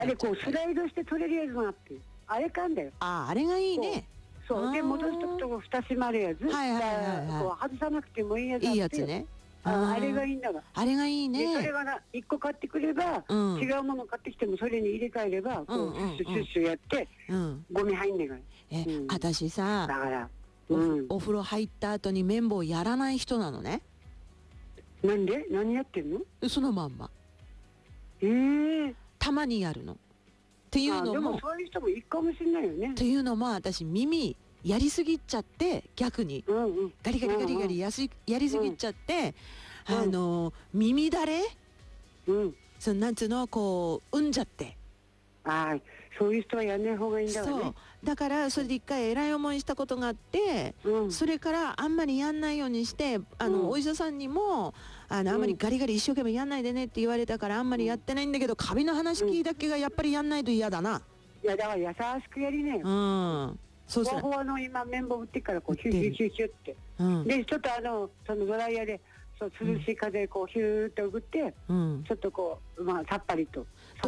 あれこうスライドして取れるやつがあって、あれかんだよ。 あれがいいね。 そうで戻すとくと蓋閉まるやつ、こう外さなくてもいいやつあって、 いいやつね。 あれがいいんだわ。 あれがいいね。 でそれが1個買ってくれば、違うもの買ってきてもそれに入れ替えればこうシュッシュシュッシュやって、ゴミ入んねえから。 私さ、 だからお風呂入った後に綿棒やらない人なのね。 なんで？何やってんの？ そのまんま。たまにやるの。っていうのも、 でもそういう人もいいかもしれないよね。 っていうのも私耳やりすぎちゃって逆にガリガリガリガリやりすぎちゃって、耳だれ、そのなんつうのこうじゃって。 そういう人はやんない方がいいんだわね。 そうだからそれで一回えらい思いしたことがあって、それからあんまりやんないようにして、お医者さんにもあんまりガリガリ一生懸命やんないでねって言われたからあんまりやってないんだけど、カビの話聞いたけがやっぱりやんないと嫌だな。 いやだから優しくやりねよ。 そうほわほわの今綿棒打ってからこうヒューヒューヒューって、でちょっとそのドライヤーで涼しい風でこうヒューって送って、ちょっとこうさっぱりとして。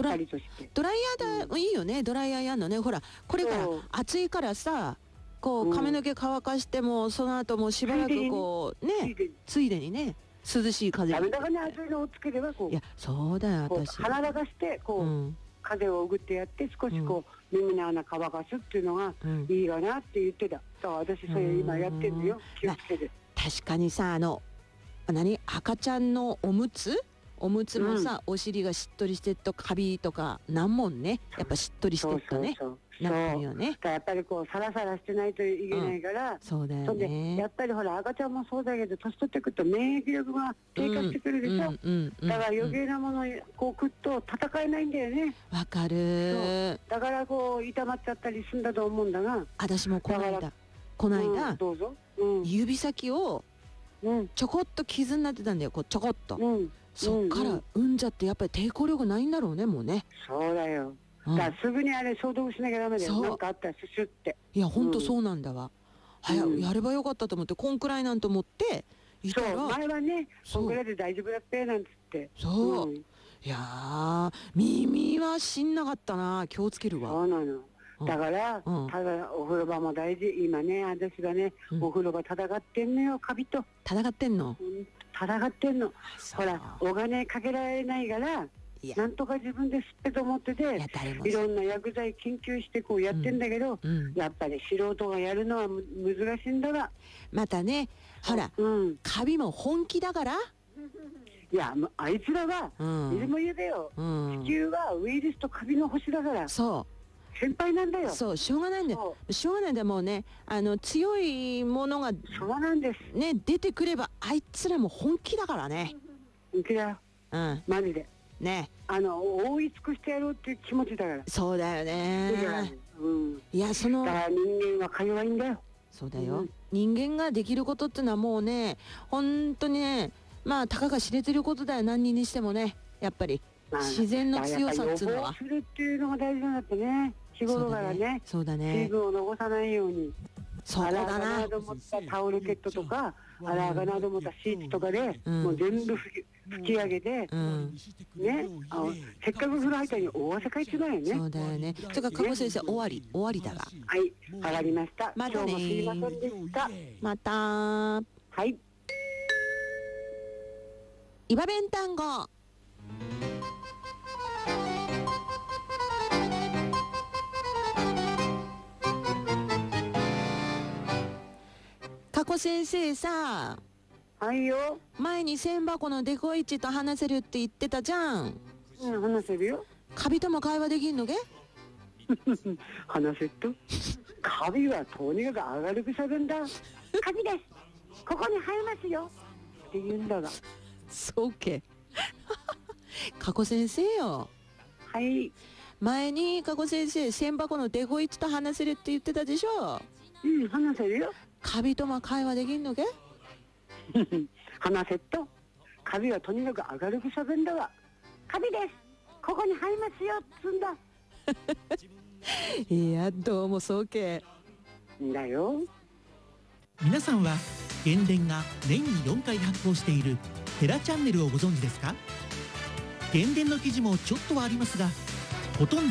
ドライヤーだ、いいよね、ドライヤーやんのね。ほらこれから暑いからさ、こう髪の毛乾かしてもその後もしばらくこうね、ついでにね、涼しい風ダメだからね、暑いのをつければこう、 いやそうだよ、私鼻流してこう、風を送ってやって少しこう、耳の穴乾かすっていうのがいいかなって言ってた。だから私それ今やってるのよ、気をつけて。 確かにさ、赤ちゃんのおむつもさ、お尻がしっとりしてるとカビとかなんもんね、やっぱしっとりしてるとね、なるよね。 やっぱりこうサラサラしてないといけないから、 そうだよね。 やっぱりほら赤ちゃんもそうだけど年取ってくると免疫力が低下してくるでしょ。だから余計なものこう食っと戦えないんだよね。 わかる。 だからこう痛まっちゃったりするんだと思うんだが、 私もこの間どうぞ、 指先をちょこっと傷になってたんだよ、こうちょこっと。そっからじゃってやっぱり抵抗力ないんだろうね、もうね。 そうだよ。だからすぐにあれ消毒しなきゃダメだよ。なんかあったらシュシュって。 いやほんとそうなんだわ。やればよかったと思って、こんくらいなんと思っていたら、 前はねこんくらいで大丈夫だったよなんつって。 いや耳はしんなかったな。気をつけるわ。 そうなの。だから、ただお風呂場も大事。今ね私がね、お風呂場戦ってんのよ、カビと。 戦ってんの。 ほらお金かけられないからなんとか自分で吸ってと思ってて、いろんな薬剤研究してこうやってんだけど、やっぱり素人がやるのは難しいんだわ。 またね、ほら、カビも本気だから。 いやあいつらはいつも言うだよ、地球はウイルスとカビの星だから。先輩なんだよ。 そう、しょうがないんだよ。しょうがないんだよ、もうね、強いものがそうなんですね、出てくればあいつらも本気だからね。 本気だよ、マジでね、 覆い尽くしてやろうっていう気持ちだから。 そうだよね。いや、だから人間はか弱いんだよ。 そうだよ、人間ができることってのはもうね、本当にね、まあたかが知れてることだよ、何人にしてもね。やっぱり自然の強さっていうのは予防するっていうのが大事なんだってね。日頃からね、水分を残さないように。 そうだな。 洗うかなと思ったタオルケットとか、洗うかなと思ったシーツとかで、もう全部拭き上げて、ね、せっかく風呂入ったのに大汗かいてないよね。 そうだよね。それから加護先生、終わりだが。 はい、上がりました。 またね。 今日もすいませんでした。 また。 はい。 岩弁単語。加古先生さ、 はいよ。 前に千箱のデコイチと話せるって言ってたじゃん。 話せるよ。 カビとも会話できんのけ？ 話せっと。カビはとにかく明るくしゃべんだ。カビです。ここに生えますよ。って言うんだが。 そうけ。加古先生よ。 はい。 前に加古先生、千箱のデコイチと話せるって言ってたでしょ。 話せるよ。 カビとも会話できんのけ？ 話せっと。カビはとにかく明るくしゃべんだわ。カビです。ここに生えますよ。つんだ。 いや、どうもそうけ。 だよ。 皆さんは原電が年に4回発行しているテラチャンネルをご存知ですか？原電の記事もちょっとはありますが、 ほとんど